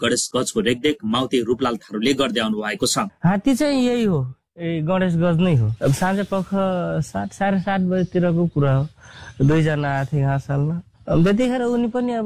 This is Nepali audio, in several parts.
गणेश गजको रेखदेख माउते रूपलाल थारूले गर्दै आउनु भएको छ। हात्ती चाहिँ यही हो, गणेश गज नै हो। अब साँझ पख 7:30 बजेतिरको कुरा हो। 2 जना आए थिए घाँस हाल्न। त्यतिखेर उनी पनि अब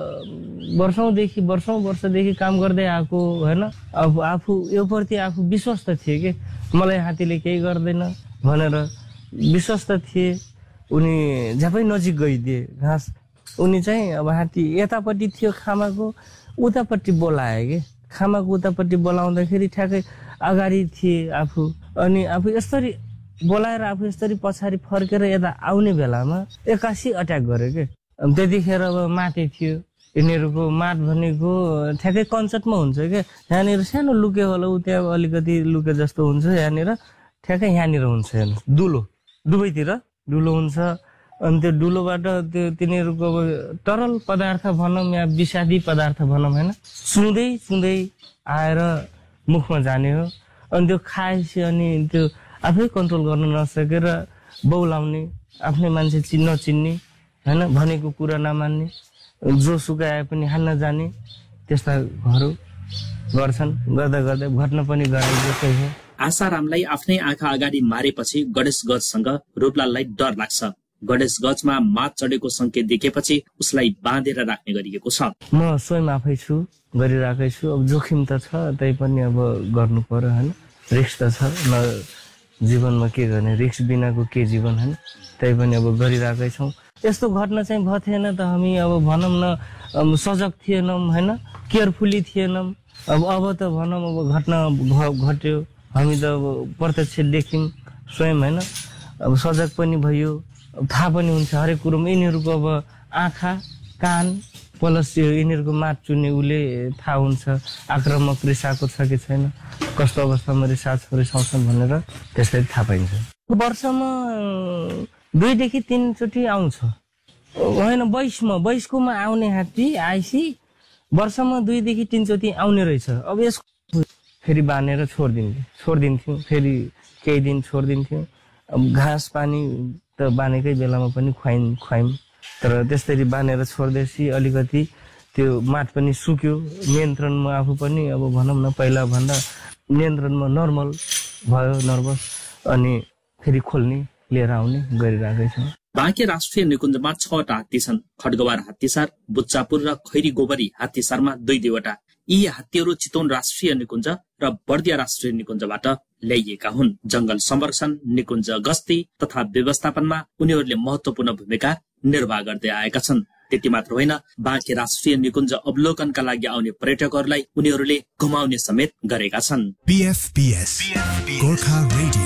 वर्षौंदेखि काम गर्दै आएको होइन। अब आफू यो प्रति आफू विश्वस्त थिए कि मलाई हात्तीले केही गर्दैन भनेर विश्वस्त थिए। उनी झ्यापै नजिक गइदिए घाँस। उनी चाहिँ अब हात्ती यतापट्टि थियो खामाको, उतापट्टि बोलाए कि खामाको उतापट्टि बोलाउँदाखेरि ठ्याक्कै अगाडि थिए आफू। अनि आफू यसरी बोलाएर आफू यसरी पछाडि फर्केर यता आउने बेलामा एक्कासी अट्याक गर्यो कि। त्यतिखेर अब माटे थियो। यिनीहरूको माट भनेको ठ्याक्कै कन्सर्टमा हुन्छ क्या। यहाँनिर सानो लुके होला, उ त्यहाँ अलिकति लुके जस्तो हुन्छ। यहाँनिर ठ्याक्कै यहाँनिर हुन्छ, हेर्नु दुलो, दुवैतिर दुलो हुन्छ। अनि त्यो दुलोबाट त्यो तिनीहरूको अब तरल पदार्थ भनौँ या विषादी पदार्थ भनौँ होइन, चुँदै आएर मुखमा जाने हो। अनि त्यो खाएपछि अनि त्यो आफै कन्ट्रोल गर्न नसकेर बौलाउने, आफ्नै मान्छे नचिन्ने होइन, भनेको कुरा नमान्ने, जो सुकाए पनि हान्न जाने, त्यस्ताहरू गर्छन्। गर्दा गर्दै घट्न पनि गराइदिएकै हो। आशारामलाई आफ्नै आँखा अगाडि मारेपछि गणेश गजसँग रूपलाललाई डर लाग्छ। गणेश गजमा मात चढेको संकेत देखेपछि उसलाई बाँधेर राख्ने गरिएको छ। म स्वयं आफै छु, गरिरहेकै छु। अब जोखिम त छ, तै पनि अब गर्नु पर्यो होइन। रिस्क त छ, न जीवनमा के गर्ने, रिस्क बिनाको के जीवन होइन। तै पनि अब गरिरहेकै छौँ। यस्तो घटना चाहिँ भयो थिएन त हामी अब भनौँ न सजग थिएनौँ होइन, केयरफुली थिएनौँ। अब त भनौँ अब घटना घट्यो, हामी त अब प्रत्यक्ष देख्यौँ स्वयं होइन। अब सजग पनि भयो, थाहा पनि हुन्छ हरेक कुरोमा। यिनीहरूको अब आँखा कान प्लस यिनीहरूको मात चुन्ने उसले थाहा हुन्छ आक्रामक रिसाएको छ कि छैन, कस्तो अवस्थामा रिसाउँछन् भनेर त्यसरी थाहा पाइन्छ। वर्षमा 2 देखि 3 चोटि आउँछ होइन। 22कोमा आउने हात्ती आएपछि वर्षमा 2 देखि 3 चोटि आउने रहेछ। अब यसको फेरि बाँधेर छोडिदिन्थ्यौँ, फेरि केही दिन छोडिदिन्थ्यौँ। अब घाँस पानी त बाँधेकै बेलामा पनि खुवायौँ, तर त्यसरी बाँधेर छोड्दैछ अलिकति त्यो माट पनि सुक्यो, नियन्त्रणमा आफू पनि अब भनौँ न पहिला भन्दा नियन्त्रणमा नर्मल भयो, नर्भस। अनि फेरि खोल्ने लिएर आउने गरिरहेकै छौँ। बाँके राष्ट्रिय निकुञ्जमा 6वटा हात्ती छन्। खड्गवार हात्तीसार, बुच्चापुर र खैरी गोबरी हात्तीसारमा 2-2वटा। यी हात्तीहरू चितवन राष्ट्रिय निकुञ्ज र बर्दिया राष्ट्रिय निकुञ्जबाट ल्याइएका हुन्। जंगल संरक्षण, निकुञ्ज गस्ती तथा व्यवस्थापनमा उनीहरूले महत्वपूर्ण भूमिका निर्वाह गर्दै आएका छन्। त्यति मात्र होइन, बाँके राष्ट्रिय निकुञ्ज अवलोकनका लागि आउने पर्यटकहरूलाई उनीहरूले घुमाउने समेत गरेका छन्। PFPS Gorkha radio.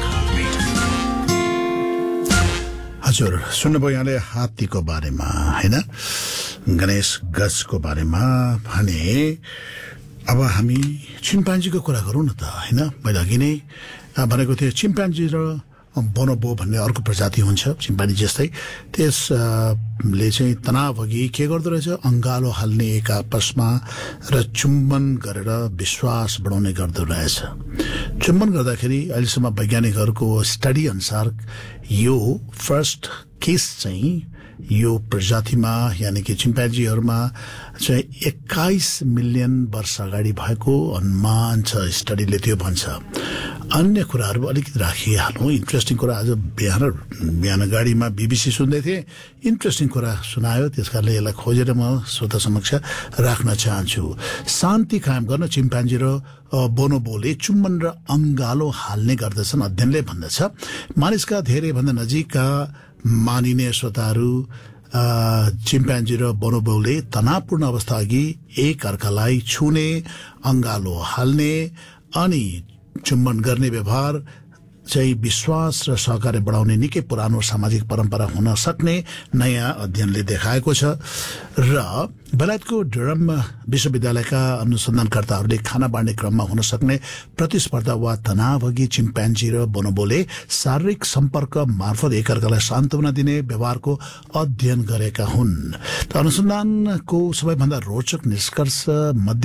हजुर सुन्नुभयो यहाँले हात्तीको बारेमा होइन, गणेश गजको बारेमा भने। अब हामी चिम्पान्जीको कुरा गरौँ न त होइन। मैले अघि नै भनेको थिएँ चिम्पान्जी र बोनोबो भन्ने अर्को प्रजाति हुन्छ चिम्पान्जी जस्तै। त्यसले चाहिँ तनाव अघि के गर्दो रहेछ, अङ्गालो हाल्ने एक आपसमा र चुम्बन गरेर विश्वास बढाउने गर्दो रहेछ। चुम्बन गर्दाखेरि अहिलेसम्म वैज्ञानिकहरूको स्टडी अनुसार यो फर्स्ट केस चाहिँ यो प्रजातिमा यानि कि चिम्पान्जीहरूमा चाहिँ 21 मिलियन वर्ष अगाडि भएको अनुमान छ। स्टडीले त्यो भन्छ। अन्य कुराहरू अलिकति राखिहालौँ। इन्ट्रेस्टिङ कुरा आज बिहान गाडीमा BBC सुन्दै थिएँ, इन्ट्रेस्टिङ कुरा सुनायो, त्यस कारणले यसलाई खोजेर म श्रोता समक्ष राख्न चाहन्छु। शान्ति कायम गर्न चिम्पान्जी र बोनोबोले चुम्बन र अङ्गालो हाल्ने गर्दछन्। अध्ययनले भन्दछ मानिसका धेरैभन्दा नजिकका मानिने श्रोताहरू चिम्पान्जी र बोनोबोले तनावपूर्ण अवस्था अघि एक अर्कालाई छुने, अङ्गालो हाल्ने अनि चुम्बन गर्ने व्यवहार चाहिँ विश्वास र सहकार्य बढाउने निकै पुरानो सामाजिक परम्परा हुन सक्ने नयाँ अध्ययनले देखाएको छ। र बेलायतको डरहम विश्वविद्यालयका अनुसन्धानकर्ताहरूले खाना बाँड्ने क्रममा हुन सक्ने प्रतिस्पर्धा वा तनाव अघि चिम्पान्जी र बोनोबोले शारीरिक सम्पर्क मार्फत एकअर्कालाई सान्त्वना दिने व्यवहारको अध्ययन गरेका हुन्। त अनुसन्धानको सबैभन्दा रोचक निष्कर्ष मध्ये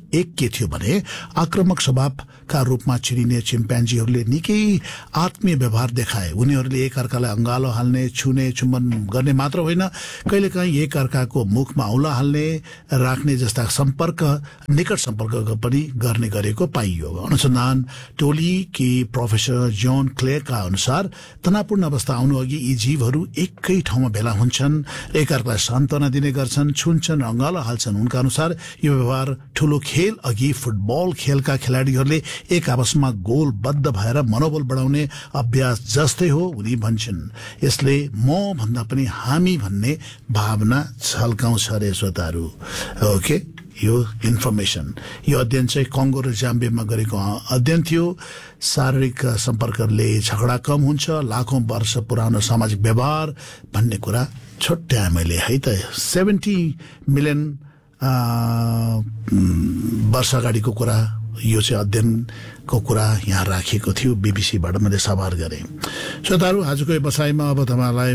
एक के थियो भने आक्रामक स्वभावका रूपमा चिनिने चिम्पान्जीहरूले निकै आत्मीय व्यवहार देखाए। उनीहरूले एकअर्कालाई अङ्गालो हाल्ने, छुने, चुम्बन गर्ने मात्र होइन, कहिलेकाहीँ एकअर्काको मुखमा औँला हाल्ने, राख्ने जस्ता निकट सम्पर्क पनि गर्ने गरेको पाइयो। अनुसन्धान टोलीकी प्रोफेसर जोन क्लेका अनुसार तनावपूर्ण अवस्था आउनु अघि यी जीवहरू एकै ठाउँमा भेला हुन्छन्, एकअर्कालाई सान्त्वना दिने गर्छन्, छुन्छन्, अङ्गालो हाल्छन्। उनका अनुसार यो व्यवहार ठूलो खेल अघि फुटबल खेलका खेलाडीहरूले एक आपसमा गोलबद्ध भएर मनोबल बढाउने अभ्यास जस्तै हो उनी भन्छन्। यसले म भन्दा पनि हामी भन्ने भावना झल्काउँछ रे श्रोताहरू। ओके, यो इन्फर्मेसन, यो अध्ययन चाहिँ कङ्गो र जाम्बियामा गरेको अध्ययन थियो। शारीरिक सम्पर्कले झगडा कम हुन्छ, लाखौं वर्ष पुरानो सामाजिक व्यवहार भन्ने कुरा छुट्याए मैले है त। 70 मिलियन वर्ष अगाडिको कुरा, यो चाहिँ अध्ययनको कुरा यहाँ राखिएको थियो, बीबीसीबाट मैले सवार गरेँ। श्रोताहरू, आजको यो बसाइमा अब तपाईँलाई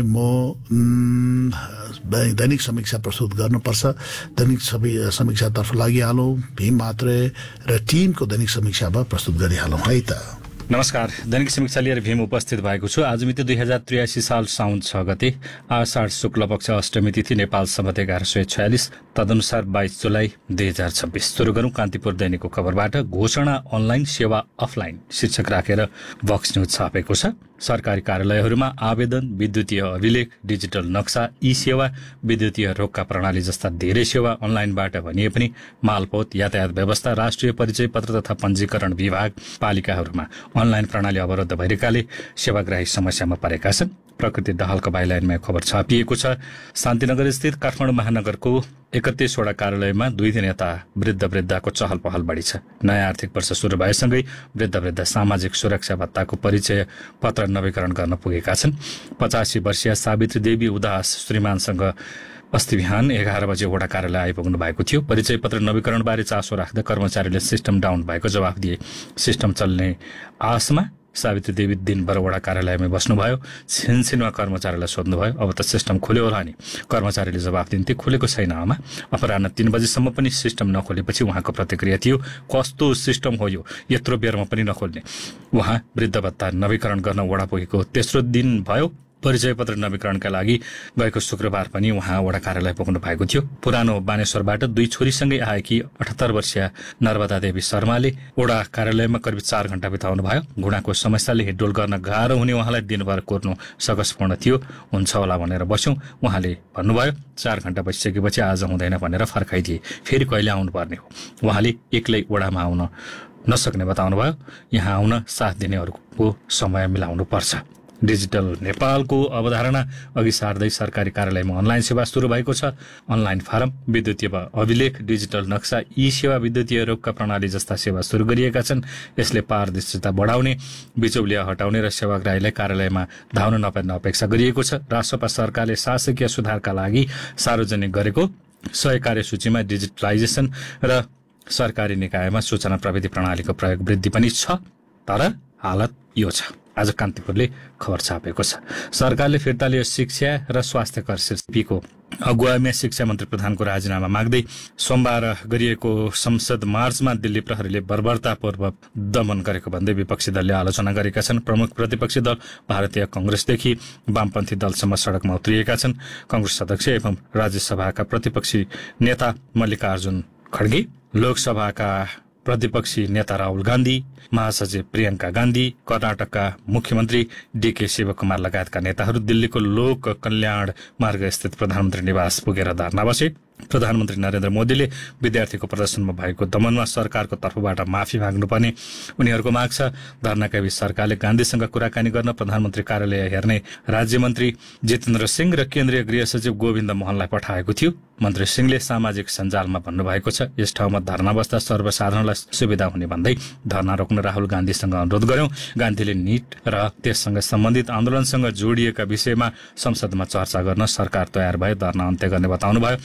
म दैनिक समीक्षा प्रस्तुत गर्नुपर्छ। दैनिक समीक्षातर्फ लागिहालौँ। भीम मात्रे र टिमको दैनिक समीक्षा अब प्रस्तुत गरिहालौँ है त। नमस्कार, दैनिक समीक्षा लिएर भीम उपस्थित भएको छु। आज मिति 2083 साल साउन 6 गते, आषाढ शुक्ल पक्ष अष्टमी तिथि, नेपाल सम्वत 1146, तदनुसार 22 जुलाई 2026। सुरु गरौँ कान्तिपुर दैनिकको खबरबाट। घोषणा अनलाइन, सेवा अफलाइन शीर्षक राखेर भक्स न्यूज छापेको छ। सरकारी कार्यालयहरूमा आवेदन, विद्युतीय अभिलेख, डिजिटल नक्सा, ई सेवा, विद्युतीय रोक्का प्रणाली जस्ता धेरै सेवा अनलाइनबाट भनिए पनि मालपोत, यातायात व्यवस्था, राष्ट्रिय परिचय पत्र तथा पञ्जीकरण विभाग, पालिकाहरूमा अनलाइन प्रणाली अवरुद्ध भएकाले सेवाग्राही समस्यामा परेका छन्। प्रकृति दहालको बाइलाइनमा खबर छापिएको छ। शान्तिनगर स्थित काठमाडौँ महानगरको 31वटा कार्यालयमा 2 दिन यता वृद्धको चहल पहल बढी छ। नयाँ आर्थिक वर्ष सुरु भएसँगै वृद्ध सामाजिक सुरक्षा भत्ताको परिचय पत्र नवीकरण गर्न पुगेका छन्। 85 वर्षीय सावित्री देवी उदास श्रीमानसँग अस्ति बिहान 11 बजे वडा कार्यालय आइपुग्नु भएको थियो। परिचय पत्र नवीकरणबारे चासो राख्दा कर्मचारीले सिस्टम डाउन भएको जवाफ दिए। सिस्टम चल्ने आशमा सावित्री देवी दिनभर वडा कार्यालयमै बस्नुभयो। छिनछिनमा कर्मचारीलाई सोध्नुभयो, अब त सिस्टम खुल्यो होला नि? कर्मचारीले जवाफ दिन्थे, खुलेको छैन आमा। अपराह्न 3 बजेसम्म पनि सिस्टम नखोलेपछि उहाँको प्रतिक्रिया थियो, कस्तो सिस्टम हो यो, यत्रो बेरमा पनि नखोल्ने। उहाँ वृद्ध भत्ता नवीकरण गर्न वडा पुगेको तेस्रो दिन भयो। परिचय पत्र नवीकरणका लागि गएको शुक्रबार पनि उहाँ वडा कार्यालय पुग्नु भएको थियो। पुरानो बानेश्वरबाट 2 छोरीसँगै आएकी 78 वर्षीय नर्मदा देवी शर्माले वडा कार्यालयमा करिब 4 घण्टा बिताउनु भयो। घुँडाको समस्याले हिडडुल गर्न गाह्रो हुने उहाँलाई दिनभर कोर्नु सकसपूर्ण थियो। हुन्छ होला भनेर बस्यौं। उहाँले भन्नुभयो, 4 घण्टा बसिसकेपछि आज हुँदैन भनेर फर्काइदिए, फेरि कहिले आउनुपर्ने हो। उहाँले एक्लै वडामा आउन नसक्ने बताउनुभयो। यहाँ आउन साथ दिनेहरूको समय मिलाउनु पर्छ। डिजिटल नेपालको अवधारणा अघि सार्दै सरकारी कार्यालयमा अनलाइन सेवा सुरु भएको छ। अनलाइन फारम, विद्युतीय अभिलेख, डिजिटल नक्सा, ई सेवा, विद्युतीय रोक्का प्रणाली जस्ता सेवा सुरु गरिएका छन्। यसले पारदर्शिता बढाउने, बिचौलिया हटाउने र सेवाग्राहीलाई कार्यालयमा धाउन नपर्ने अपेक्षा गरिएको छ। राष्ट्रपा सरकारले शासकीय सुधारका लागि सार्वजनिक गरेको 100 कार्यसूचीमा डिजिटलाइजेसन र सरकारी निकायमा सूचना प्रविधि प्रणालीको प्रयोग वृद्धि पनि छ। तर हालत यो छ। आज कान्तिपुरले खबर छापेको छ। सरकारले फिर्ता लियो शिक्षा र स्वास्थ्य कर शीर्षकको अगुवाईमा शिक्षा मन्त्री प्रधानको राजीनामा माग्दै सोमबार गरिएको संसद मार्चमा दिल्ली प्रहरीले बर्बरतापूर्वक दमन गरेको भन्दै विपक्षी दलले आलोचना गरेका छन्। प्रमुख प्रतिपक्षी दल भारतीय कांग्रेसदेखि वामपन्थी दलसम्म सड़कमा उत्रिएका छन्। कांग्रेस अध्यक्ष एवं राज्यसभाका प्रतिपक्षी नेता मल्लिकार्जुन खड्गे, लोकसभाका प्रतिपक्षी नेता राहुल गान्धी, महासचिव प्रियंका गान्धी, कर्नाटकका मुख्यमन्त्री डीके शिवकुमार लगायतका नेताहरू दिल्लीको लोक कल्याण मार्ग स्थित प्रधानमन्त्री निवास पुगेर धरना बसे। प्रधानमन्त्री नरेन्द्र मोदीले विद्यार्थीको प्रदर्शनमा भएको दमनमा सरकारको तर्फबाट माफी माग्नुपर्ने उनीहरूको माग छ। धरनाका बीच सरकारले गान्धीसँग कुराकानी गर्न प्रधानमन्त्री कार्यालय हेर्ने राज्यमन्त्री जितेन्द्र सिंह र केन्द्रीय गृह सचिव गोविन्द मोहनलाई पठाएको थियो। मन्त्री सिंहले सामाजिक सञ्जालमा भन्नुभएको छ, यस ठाउँमा धरना बस्दा सर्वसाधारणलाई सुविधा हुने भन्दै धरना रोक्न राहुल गान्धीसँग अनुरोध गर्यौं। गान्धीले नीट र त्यससँग सम्बन्धित आन्दोलनसँग जोडिएका विषयमा संसदमा चर्चा गर्न सरकार तयार भए धरना अन्त्य गर्ने बताउनुभयो। त्यसपछि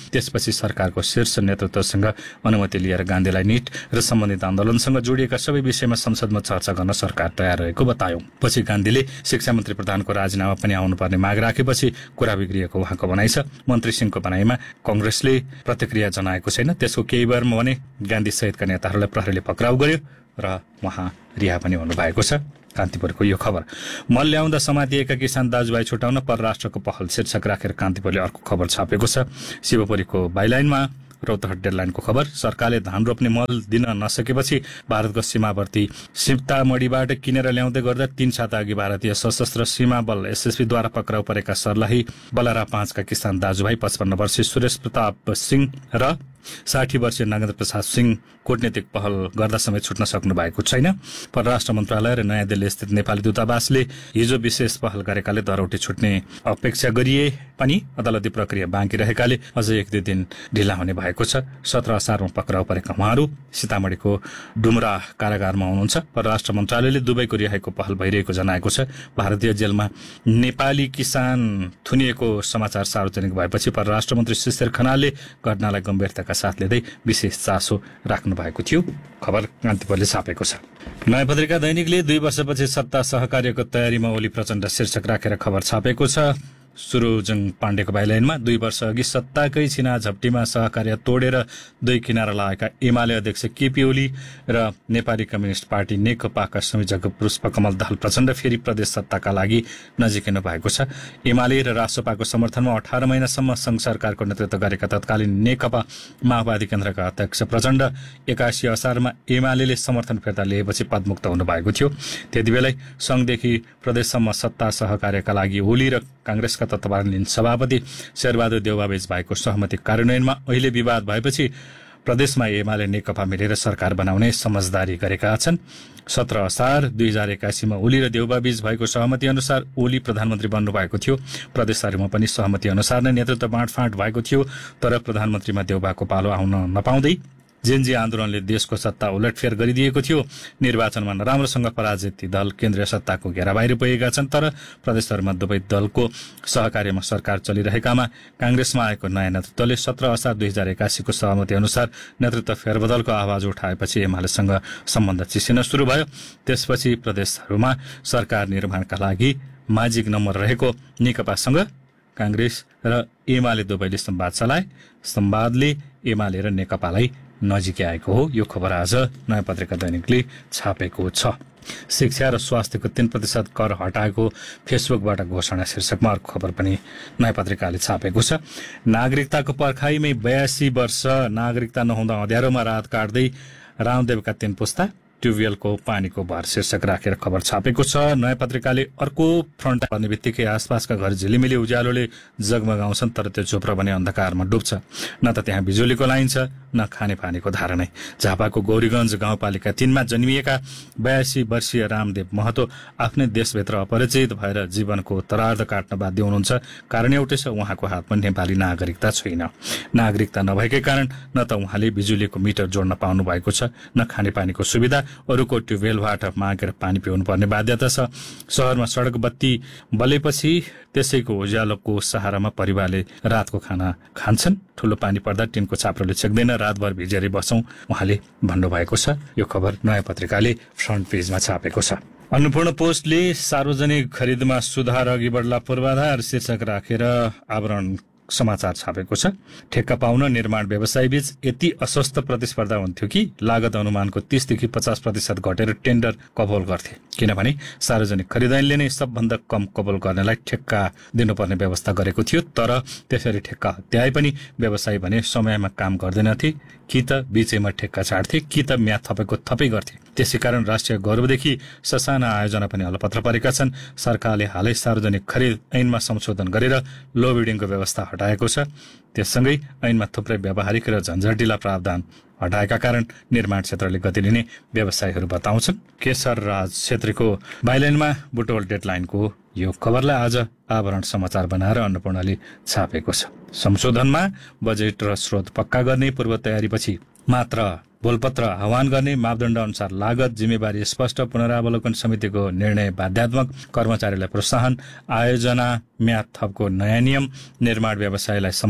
भएपछि सरकारको शीर्ष नेतृत्वसँग अनुमति लिएर गान्धीलाई नीट र सम्बन्धित आन्दोलनसँग जोडिएका सबै विषयमा संसदमा चर्चा गर्न सरकार तयार रहेको बतायो। पछि गान्धीले शिक्षा मन्त्री प्रधानको राजीनामा पनि आउनुपर्ने माग राखेपछि कुरा बिग्रिएको उहाँको भनाइ छ। मन्त्री सिंहको भनाइमा कांग्रेसले प्रतिक्रिया जनाएको छैन। त्यसको केही बेरमा भने गान्धी सहितका नेताहरूलाई प्रहरीले पक्राउ गर्यो र उहाँ रिहा पनि हुनुभएको छ। कान्तिपुरको यो खबर। मल ल्याउँदा समातिएका किसान दाजुभाइ छुटाउन परराष्ट्रको पहल शीर्षक राखेर कान्तिपुरले अर्को खबर छापेको छ। शिवपुरीको बाइलाइनमा रौतहट डेडलाइनको खबर। सरकारले धान रोप्ने मल दिन नसकेपछि भारतको सीमावर्ती सीतामढीबाट किनेर ल्याउँदै गर्दा 3 साता अघि भारतीय सशस्त्र सीमा बल एसएसबीद्वारा पक्राउ परेका सर्लाही बलरा 5 का किसान दाजुभाइ 55 वर्षीय सुरेश प्रताप सिंह र 60 वर्षीय नागेन्द्र प्रसाद सिंह कूटनीतिक पहल गर्दा समेत छुट्न सक्नु भएको छैन। परराष्ट्र मन्त्रालय र नयाँ दिल्ली स्थित नेपाली दूतावासले हिजो विशेष पहल गरेकाले धरौटी छुट्ने अपेक्षा गरिए पनि अदालती प्रक्रिया बाँकी रहेकाले अझै 1-2 दिन ढिला हुने भएको छ। 17 असारमा पक्राउ परेका उहाँहरू सीतामढीको डुमरा कारागारमा हुनुहुन्छ। परराष्ट्र मन्त्रालयले दुवैको रिहाईको पहल भइरहेको जनाएको छ। भारतीय जेलमा नेपाली किसान थुनिएको समाचार सार्वजनिक भएपछि परराष्ट्र मन्त्री शिशिर खनालले घटनालाई गम्भीरताका साथ लिँदै विशेष चासो राख्नु भएको थियो। खबर कान्तिपुरले छापेको छ। नयाँ पत्रिका दैनिकले 2 वर्षपछि सत्ता सहकार्यको तयारीमा ओली प्रचण्ड शीर्षक राखेर खबर छापेको छ। सुरुजङ पाण्डेको बाइलाइनमा 2 वर्ष अघि सत्ताकै छिना झप्टीमा सहकार्य तोडेर 2 किनारा लगाएका एमाले अध्यक्ष केपी ओली र नेपाली कम्युनिस्ट पार्टी नेकपाका संयोजक पुष्पकमल दाहाल प्रचण्ड फेरि प्रदेश सत्ताका लागि नजिकिनु भएको छ। एमाले र रासोपाको समर्थनमा 18 महिनासम्म संघ सरकारको नेतृत्व गरेका तत्कालीन नेकपा माओवादी केन्द्रका अध्यक्ष प्रचण्ड 81 असारमा एमाले समर्थन फिर्ता लिएपछि पदमुक्त हुनुभएको थियो। त्यतिबेलै संघदेखि प्रदेशसम्म सत्ता सहकार्यका लागि ओली र कांग्रेसका तत्कालीन सभापति शेरबहादुर देउवाबीच भएको सहमति कार्यान्वयनमा अहिले विवाद भएपछि प्रदेशमा एमाले नेकपा मिलेर सरकार बनाउने समझदारी गरेका छन्। 17 असार 2081 मा ओली र देउवाबीच भएको सहमति अनुसार ओली प्रधानमन्त्री बन्नु भएको थियो। प्रदेशहरूमा पनि सहमति अनुसार नै नेतृत्व बाँडफाँड भएको थियो। तर प्रधानमन्त्रीमा देउवाको पालो आउन नपाउँदै जेनजी आन्दोलनले देशको सत्ता उलटफेर गरिदिएको थियो। निर्वाचनमा नराम्रोसँग पराजित दल केन्द्रीय सत्ताको घेराबाहिर पुगेका छन्। तर प्रदेशहरूमा दुवै दलको सहकार्यमा सरकार चलिरहेकामा कांग्रेसमा आएको नयाँ नेतृत्वले 17 असार 2081 को सहमति अनुसार नेतृत्व फेरबदलको आवाज उठाएपछि एमालेसँग सम्बन्ध चिसिन सुरु भयो। त्यसपछि प्रदेशहरूमा सरकार निर्माणका लागि माझिक नम्बर रहेको नेकपासँग कांग्रेस र एमाले दुवैले संवाद चलाए। संवादले एमाले र नेकपालाई नजिकै आएको हो। यो खबर आज नयाँ पत्रिका दैनिकले छापेको छ। शिक्षा र स्वास्थ्यको 3% कर हटाएको फेसबुकबाट घोषणा शीर्षकमा अर्को खबर पनि नयाँ पत्रिकाले छापेको छ। नागरिकताको पर्खाइमै 82 वर्ष नागरिकता नहुँदा अँध्यारोमा रात काट्दै रामदेवका 3 पुस्ता ट्युबवेलको पानीको भर शीर्षक राखेर खबर छापेको छ। नयाँ पत्रिकाले अर्को फ्रन्ट पर्ने बित्तिकै आसपासका घर झिलिमिली उज्यालोले जगमगाउँछन् तर त्यो झोप्रो भने अन्धकारमा डुब्छ। न त त्यहाँ बिजुलीको लाइन छ न खानेपानीको धारा नै। झापाको गौरीगञ्ज गाउँपालिका 3 मा जन्मिएका 82 वर्षीय रामदेव महतो आफ्नै देशभित्र अपरिचित भएर जीवनको उत्तरार्ध काट्न बाध्य हुनुहुन्छ। कारण एउटै छ, उहाँको हातमा नेपाली नागरिकता छैन। नागरिकता नभएकै कारण न त उहाँले बिजुलीको मिटर जोड्न पाउनु भएको छ न खानेपानीको सुविधा। अरूको ट्युबवेलबाट मागेर पानी पिउनु पर्ने बाध्यता छ। शहरमा सडक बत्ती बलेपछि त्यसैको उज्यालोको सहारामा परिवारले रातको खाना खान्छन्। ठूलो पानी पर्दा टिनको छाप्रोले छेक्दैन, रातभर भिजेरै बसौं उहाँले भन्नुभएको छ। यो खबर नयाँ पत्रिकाले फ्रन्ट पेजमा छापेको छ। अन्नपूर्ण पोस्टले सार्वजनिक खरिदमा सुधार अघि बढ्ला पूर्वाधार शीर्षक राखेर आवरण समाचार छापेको छ। ठेक्का पाउन निर्माण व्यवसायीबीच यति अस्वस्थ प्रतिस्पर्धा हुन्थ्यो कि लागत अनुमानको 30 देखि 50% घटेर टेन्डर कबोल गर्थे। किनभने सार्वजनिक खरिदारीले नै सबभन्दा कम कबोल गर्नेलाई ठेक्का दिनुपर्ने व्यवस्था गरेको थियो। तर त्यसरी ठेक्का हत्याए पनि व्यवसायी भने समयमा काम गर्दैनथे, कि त बीचैमा ठेक्का छाड्थे कि त म्याद थपेको थपै गर्थे। त्यसैकारण राष्ट्रिय गौरवदेखि ससाना आयोजना पनि अलपत्र परेका छन्। सरकारले हालै सार्वजनिक खरिद ऐनमा संशोधन गरेर लो बिडिङको व्यवस्था हटाएको छ। त्यससँगै ऐनमा थुप्रै व्यावहारिक र झन्झटिला प्रावधान हटाएका कारण निर्माण क्षेत्रले गति लिने व्यवसायीहरू बताउँछन्। केशर राज छेत्रीको बाइलाइनमा बुटोल डेडलाइनको यो खबरलाई आज आवरण समाचार बनाएर अन्नपूर्णले छापेको छ। संशोधनमा बजेट र स्रोत पक्का गर्ने पूर्व तयारीपछि मात्र बोलपत्र आह्वान गर्ने, मापदण्ड अनुसार लागत जिम्मेवारी स्पष्ट, पुनरावलोकन समितिको निर्णय बाध्यात्मक, कर्मचारीलाई प्रोत्साहन, आयोजना म्याद थपको नयाँ नियम, निर्माण व्यवसायलाई सम्मान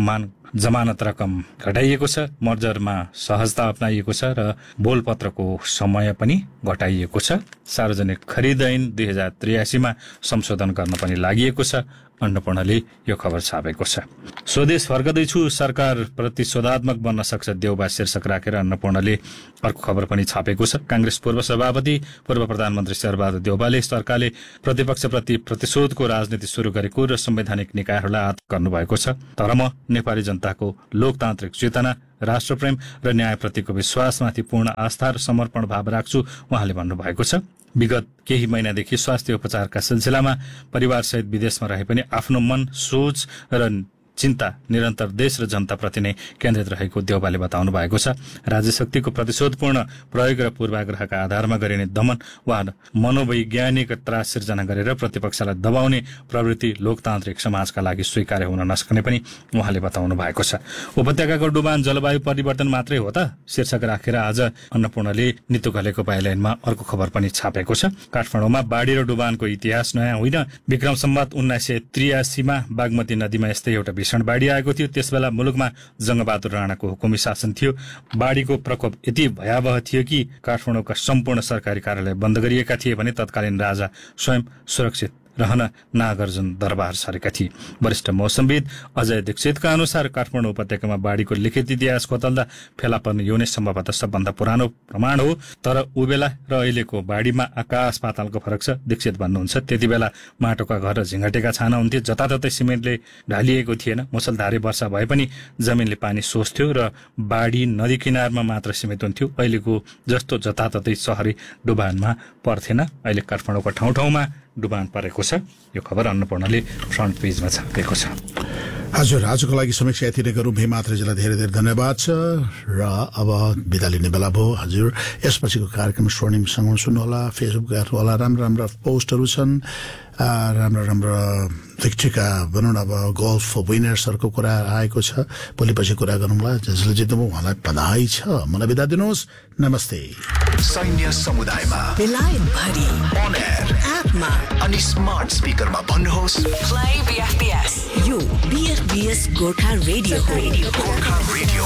जमानत रकम घटाइएको छ, मर्जरमा सहजता अप्नाइएको छ र बोलपत्रको समय पनि घटाइएको छ। सार्वजनिक खरिद ऐन 2083 मा संशोधन गर्न पनि लागि छ। अन्नपूर्णले यो खबर छापेको छ। स्वदेश फर्कदैछु, सरकार प्रतिशोधात्मक बन्न सक्छ, देउबा शीर्षक राखेर अन्नपूर्णले अर्को खबर पनि छापेको छ। कांग्रेस पूर्व सभापति पूर्व प्रधानमन्त्री शेरबहादुर देउबाले सरकारले प्रतिपक्षप्रति प्रतिशोधको राजनीति शुरू गरेको र संवैधानिक निकायहरूलाई आरोप गर्नुभएको छ। तर म नेपाली जनताको लोकतान्त्रिक चेतना, राष्ट्रप्रेम र न्यायप्रतिको विश्वासमाथि पूर्ण आस्था र समर्पण भाव राख्छु उहाँले भन्नुभएको छ। विगत केही महिनादेखि स्वास्थ्य उपचारका सिलसिलामा परिवारसहित विदेशमा रहे पनि आफ्नो मन, सोच र चिन्ता निरन्तर देश र जनताप्रति नै केन्द्रित रहेको देउबाले बताउनु भएको छ। राज्य शक्तिको प्रतिशोधपूर्ण प्रयोग र पूर्वाग्रहका आधारमा गरिने दमन वा मनोवैज्ञानिक त्रास सिर्जना गरेर प्रतिपक्षलाई दबाउने प्रवृत्ति लोकतान्त्रिक समाजका लागि स्वीकार्य हुन नसक्ने पनि उहाँले बताउनु भएको छ। उपत्यकाको डुबान जलवायु परिवर्तन मात्रै हो त शीर्षक राखेर आज अन्नपूर्णले नितो घलेको पाइलाइनमा अर्को खबर पनि छापेको छ। काठमाडौँमा बाढी र डुबानको इतिहास नयाँ होइन। विक्रम सम्वत 1983 मा बागमती नदीमा यस्तै एउटा भीषण बाढी आएको थियो। त्यसबेला मुलुकमा जंगबहादुर राणाको हुकुमी शासन थियो। बाढीको प्रकोप यति भयावह थियो कि काठमाडौँका सम्पूर्ण सरकारी कार्यालय बन्द गरिएका थिए भने तत्कालीन राजा स्वयं सुरक्षित रहन नागार्जुन दरबार सरेका थिए। वरिष्ठ मौसमविद अजय दीक्षितका अनुसार काठमाडौँ उपत्यकामा बाढीको लिखित इतिहास खोतल्दा फेला पर्ने यो नै सम्भवतः सबभन्दा पुरानो प्रमाण हो। तर ऊ बेला र अहिलेको बाढीमा आकाश पातालको फरक छ। दीक्षित भन्नुहुन्छ, त्यति बेला माटोका घर र झिङ्गटेका छाना हुन्थे, जताततै सिमेन्टले ढालिएको थिएन। मुसलधारे वर्षा भए पनि जमिनले पानी सोच्थ्यो र बाढी नदी किनारमा मात्र सीमित हुन्थ्यो। अहिलेको जस्तो जताततै सहरी डुबानमा पर्थेन। अहिले काठमाडौँको ठाउँ ठाउँमा डुबान परेको छ। यो खबर अन्नपूर्णले फ्रन्ट पेजमा छापेको छ। हजुर, आजको लागि समीक्षा यति नै गरौँ। भीमात्रेजीलाई धेरै धेरै धन्यवाद छ र अब बिदा लिने बेला भयो। हजुर, यसपछिको कार्यक्रम स्वर्णिमसँग सुन्नुहोला, फेसबुक हेर्नुहोला, राम्रा राम्रा पोस्टहरू छन्, राम्रा राम्रा ठिकठिका भनौँ न अब गोल्फ विनर्सहरूको कुरा आएको छ। भोलिपछि कुरा गरौँला। जसले जित्नुभयो उहाँलाई बधाई छ। मलाई बिदा दिनुहोस्। नमस्ते। सैन्य समुदायमा बेलायतभरि अन एयर एपमा अनि स्मार्ट स्पिकरमा भन्नुहोस् प्ले बीएफबीएस। यो बीएफबीएस गोर्खा रेडियो गोर्खा रेडियो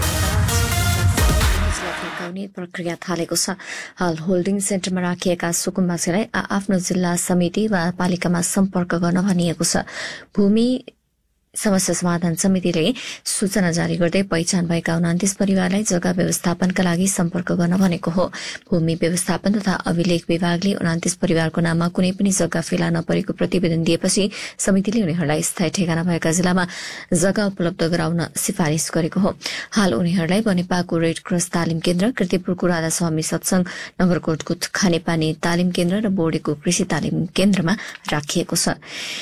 प्रक्रिया थालेको छ। हाल होल्डिङ सेन्टरमा राखिएका सुकुम्बासीलाई आफ्नो जिल्ला समिति वा पालिकामा सम्पर्क गर्न भनिएको छ। भूमि समस्या समाधान समितिले सूचना जारी गर्दै पहिचान भएका 29 परिवारलाई जग्गा व्यवस्थापनका लागि सम्पर्क गर्न भनेको हो। भूमि व्यवस्थापन तथा अभिलेख विभागले 29 परिवारको नाममा कुनै पनि जग्गा फेला नपरेको प्रतिवेदन दिएपछि समितिले उनीहरूलाई स्थायी ठेगाना भएका जिल्लामा जग्गा उपलब्ध गराउन सिफारिश गरेको हो। हाल उनीहरूलाई बनेपाको रेड क्रस तालिम केन्द्र, किर्तिपुरको राधा स्वामी सत्संग, नगरकोटको खानेपानी तालिम केन्द्र र बोर्डेको कृषि तालिम केन्द्रमा राखिएको छ।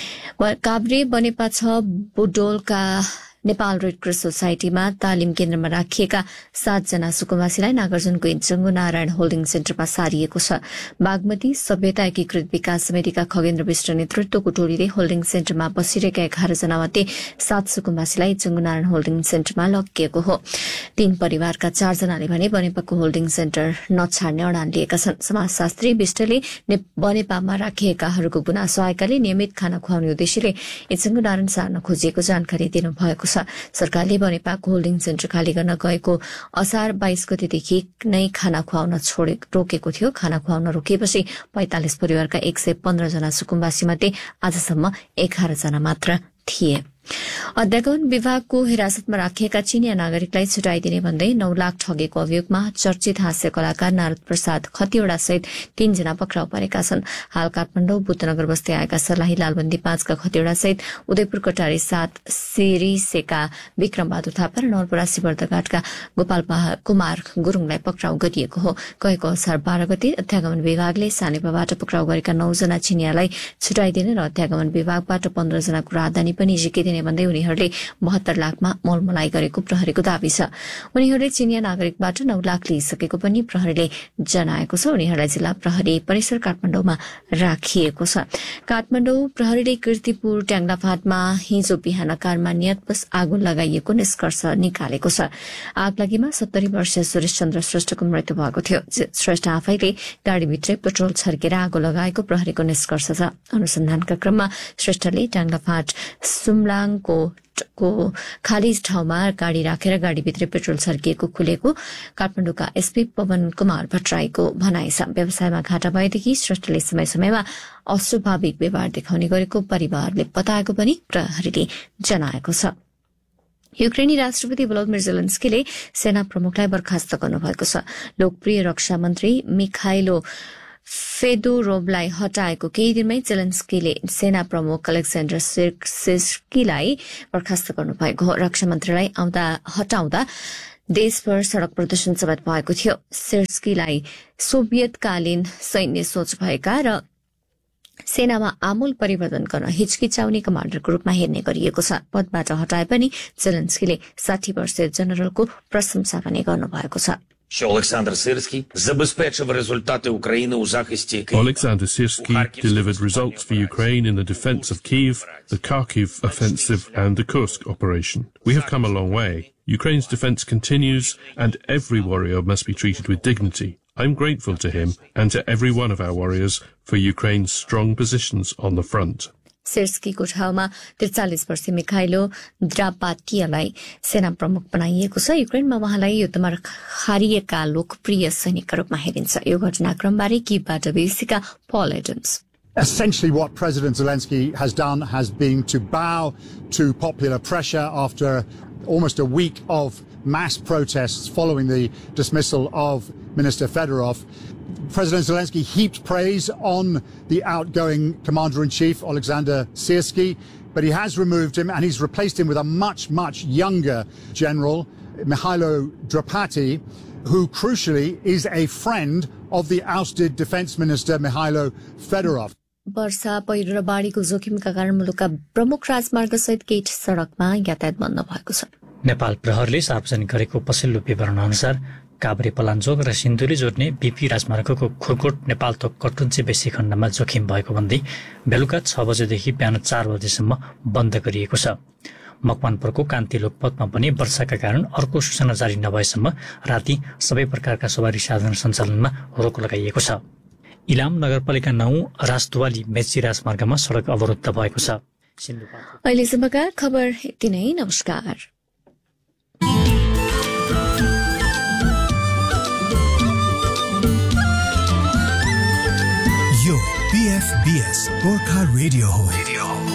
काभ्रे बनेपा 6 बुडोलका नेपाल रेड क्रस सोसाइटीमा तालिम केन्द्रमा राखिएका 7 जना सुकुम्बासीलाई नागार्जुनको जंगु नारायण होल्डिङ सेन्टरमा सारिएको छ। बागमती सभ्यता एकीकृत विकास समितिका खगेन्द्र विष्ट नेतृत्वको टोलीले होल्डिङ सेन्टरमा बसिरहेका 11 जना मध्ये 7 सुकुम्बासीलाई जंगु नारायण होल्डिङ सेन्टरमा लगिएको हो। 3 परिवारका 4 जनाले भने बनेपाको होल्डिङ सेन्टर नछाड्ने अडान लिएका छन्। समाजशास्त्री विष्टले बनेपामा राखिएकाहरूको गुनासो आएकाले नियमित खाना खुवाउने उद्देश्यले जंगु नारायण सार्न खोजिएको जानकारी दिनुभएको छ। सरकारले बनेपाको होल्डिङ सेन्टर खाली गर्न गएको असार 22 गतेदेखि नै खाना खुवाउन रोकेको थियो। खाना खुवाउन रोकिएपछि 45 परिवारका 115 जना सुकुम्बासी मध्ये आजसम्म 11 जना मात्र थिए। अध्यागमन विभागको हिरासतमा राखिएका चीनिया नागरिकलाई छुटाइदिने भन्दै 9 लाख ठगेको अभियोगमा चर्चित हास्य कलाकार नारद प्रसाद खतिवड़ा सहित 3 जना पक्राउ परेका छन्। हाल काठमाडौँ बुद्धनगर बस्दै आएका सर्लाही लालबन्दी 5 का खतिवड़ा सहित उदयपुर कटारी 7 सिरिसेका विक्रम बहादुर थापा र नवलपरासी बर्दघाटका गोपाल कुमार गुरूङलाई पक्राउ गरिएको हो। गएको असार 12 गते अध्यागमन विभागले सानेपाबाट पक्राउ गरेका 9 जना चीनियालाई छुटाइदिने र अध्यागमन विभागबाट 15 जनाको राजधानी पनि झिकिदिने भन्दै उनीहरूले 72 लाखमा मोलमोलाई गरेको प्रहरीको दावी छ। उनीहरूले चीनिया नागरिकबाट 9 लाख लिइसकेको पनि प्रहरीले जनाएको छ। उनीहरूलाई जिल्ला प्रहरी परिसर काठमाडौँमा राखिएको छ। काठमाडौँ प्रहरीले किर्तिपुर ट्याङ्लाफाटमा हिजो बिहान कारमा नियतवश आगो लगाइएको निष्कर्ष निकालेको छ। आगलागीमा 70 वर्षीय सुरेश चन्द्र श्रेष्ठको मृत्यु भएको थियो। श्रेष्ठ आफैले गाड़ीभित्रै पेट्रोल छर्केर आगो लगाएको प्रहरीको निष्कर्ष छ। अनुसन्धानका क्रममा श्रेष्ठले ट्याङ्लाफाट सुम्लाङ पठाङकोटको खाली ठाउँमा गाड़ी राखेर गाड़ीभित्र पेट्रोल छर्किएको खुलेको काठमाडौँका एसपी पवन कुमार भट्टराईको भनाइ छ। व्यवसायमा घाटा भएदेखि श्रेष्ठले समय समयमा अस्वाभाविक व्यवहार देखाउने गरेको परिवारले बताएको पनि प्रहरीले जनाएको छ। युक्रेनी राष्ट्रपति भलोदिमिर जेलेन्स्कीले सेना प्रमुखलाई बर्खास्त गर्नुभएको छ। लोकप्रिय रक्षा मन्त्री मिखाइलो फेदोरोभलाई हटाएको केही दिनमै जेलेन्स्कीले सेना प्रमुख अलेक्जेन्डर सिर्स्कीलाई बर्खास्त गर्नुभएको हो। रक्षा मन्त्रीलाई हटाउँदा देशभर सड़क प्रदर्शन समेत भएको थियो। सिर्स्कीलाई सोभियतकालीन सैन्य सोच भएका र सेनामा आमूल परिवर्तन गर्न हिचकिचाउने कमाण्डरको रूपमा हेर्ने गरिएको छ। पदबाट हटाए पनि जेलेन्स्कीले 60 वर्षीय जनरलको प्रशंसा पनि गर्नुभएको छ। Alexander Syrskyi забезпечив результати України у захисті Києва. Alexander Syrskyi delivered results for Ukraine in the defense of Kyiv, the Kharkiv offensive and the Kursk operation. We have come a long way. Ukraine's defense continues and every warrior must be treated with dignity. I'm grateful to him and to every one of our warriors for Ukraine's strong positions on the front. सिर्स्कीको ठाउँमा 43 वर्षीय मिखाइलो द्रापाटियालाई सेना प्रमुख बनाइएको छ। युक्रेनमा उहाँलाई युद्धमा हारिएका लोकप्रिय सैनिकका रूपमा हेरिन्छ। यो घटनाक्रमबारे किभबाट बिबिसीका पल Adams. Essentially what President Zelensky has done has been to bow to popular pressure after almost a week of mass protests following the dismissal of Minister Fedorov. President Zelensky heaped praise on the outgoing Commander-in-Chief, Alexander Syrskyi, but he has removed him and he's replaced him with a much, much younger general, Mihailo Drapati, who crucially is a friend of the ousted Defense Minister Mihailo Fedorov. वर्षा पहिरो र बाढीको जोखिमका कारण मुलुकका प्रमुख राजमार्गसहित केही सड़कमा यातायात बन्द भएको छ। नेपाल प्रहरले सार्वजनिक गरेको पछिल्लो विवरण अनुसार काभ्रे पलाञ्चोक र सिन्धुली जोड्ने बीपी राजमार्गको खुरकोट नेपाल तक कटुन्चे बेसी खण्डमा जोखिम भएको भन्दै बेलुका 6 बजेदेखि बिहान 4 बजेसम्म बन्द गरिएको छ। मकवानपुरको कान्तिलोक पथमा पनि वर्षाका कारण अर्को सूचना जारी नभएसम्म राति सबै प्रकारका सवारी साधन सञ्चालनमा रोक लगाइएको छ। इलाम नगरपालिका 9 राजदुवाली मेची राजमार्गमा सडक अवरुद्ध भएको छ। अहिलेसम्मका खबर यति नै। नमस्कार। यो BFBS गोर्खा रेडियो हो।